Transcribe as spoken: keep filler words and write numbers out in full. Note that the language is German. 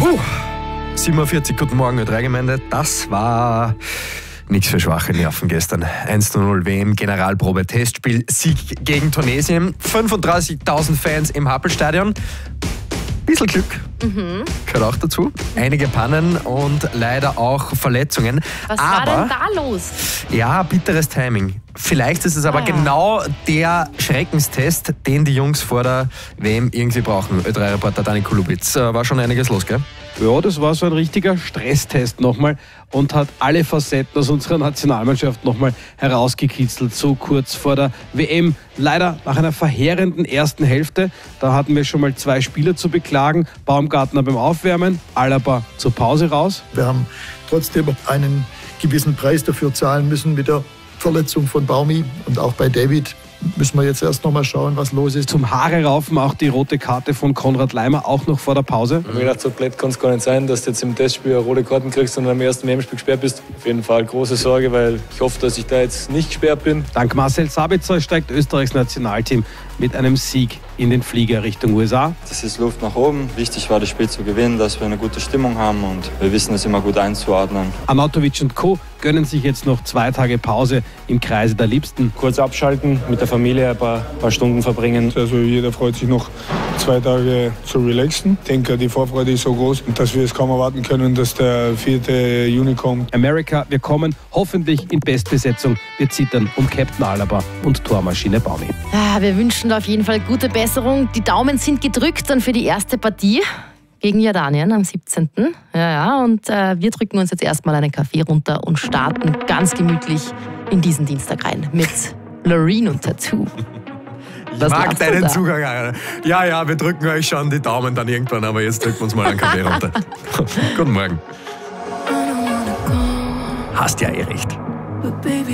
Puh. siebenundvierzig, guten Morgen, Ö drei Gemeinde. Das war nichts für schwache Nerven gestern. eins zu null W M-Generalprobe, Testspiel, Sieg gegen Tunesien. fünfunddreißigtausend Fans im Happelstadion. Bisschen Glück, mhm. gehört auch dazu. Einige Pannen und leider auch Verletzungen. Was aber, war denn da los? Ja, bitteres Timing. Vielleicht ist es aber ah. genau der Schreckenstest, den die Jungs vor der W M irgendwie brauchen. Ö drei Reporter Dani Kulubitz. War schon einiges los, gell? Ja, das war so ein richtiger Stresstest nochmal und hat alle Facetten aus unserer Nationalmannschaft nochmal herausgekitzelt, so kurz vor der W M. Leider nach einer verheerenden ersten Hälfte, da hatten wir schon mal zwei Spieler zu beklagen. Baumgartner beim Aufwärmen, Alaba zur Pause raus. Wir haben trotzdem einen gewissen Preis dafür zahlen müssen mit der Verletzung von Baumi, und auch bei David müssen wir jetzt erst noch mal schauen, was los ist. Zum Haare raufen auch die rote Karte von Konrad Leimer, auch noch vor der Pause. Ich habe gedacht, so blöd kann es gar nicht sein, dass du jetzt im Testspiel eine rote Karten kriegst und am ersten W M-Spiel gesperrt bist. Auf jeden Fall große Sorge, weil ich hoffe, dass ich da jetzt nicht gesperrt bin. Dank Marcel Sabitzer steigt Österreichs Nationalteam mit einem Sieg in den Flieger Richtung U S A. Das ist Luft nach oben. Wichtig war, das Spiel zu gewinnen, dass wir eine gute Stimmung haben und wir wissen es immer gut einzuordnen. Arnautovic und Co. gönnen sich jetzt noch zwei Tage Pause im Kreise der Liebsten. Kurz abschalten, mit der Familie ein paar, paar Stunden verbringen. Also jeder freut sich noch zwei Tage zu relaxen. Ich denke, die Vorfreude ist so groß, dass wir es kaum erwarten können, dass der vierte Juni kommt. Amerika, wir kommen hoffentlich in Bestbesetzung. Wir zittern um Captain Alaba und Tormaschine Baumi. Ah, wir wünschen auf jeden Fall gute Besserung. Die Daumen sind gedrückt dann für die erste Partie gegen Jordanien am siebzehnten Ja, ja, und äh, wir drücken uns jetzt erstmal einen Kaffee runter und starten ganz gemütlich in diesen Dienstag rein mit Loreen und Tattoo. Ich Was mag deinen Zugang. Ja, ja, wir drücken euch schon die Daumen dann irgendwann, aber jetzt drücken wir uns mal einen Kaffee runter. Guten Morgen. Hast ja eh recht.